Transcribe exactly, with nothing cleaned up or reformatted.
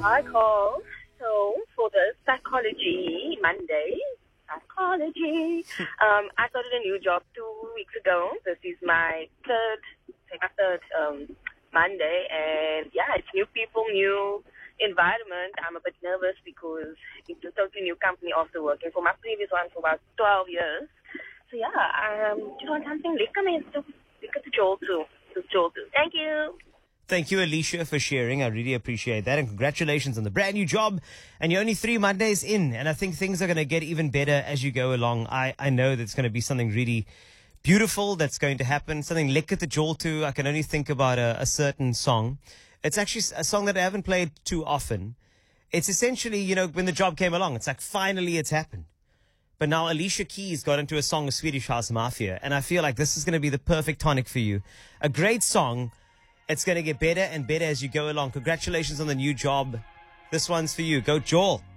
I called. So for the Psychology Monday, psychology, um, I started a new job two weeks ago. This is my third, my third um, Monday, and yeah, it's new people, new environment. I'm a bit nervous because it's a totally new company after working for my previous one for about twelve years. So yeah, um, do you want something lekker mense? Lekker te jol toe. To jol toe. Thank you. Thank you, Alicia, for sharing. I really appreciate that. And congratulations on the brand new job. And you're only three Mondays in. And I think things are going to get even better as you go along. I, I know that it's going to be something really beautiful that's going to happen. Something lekker te jol to. I can only think about a, a certain song. It's actually a song that I haven't played too often. It's essentially, you know, when the job came along, it's like, finally it's happened. But now Alicia Keys got into a song of Swedish House Mafia. And I feel like this is going to be the perfect tonic for you. A great song. It's going to get better and better as you go along. Congratulations on the new job. This one's for you. Go Joel.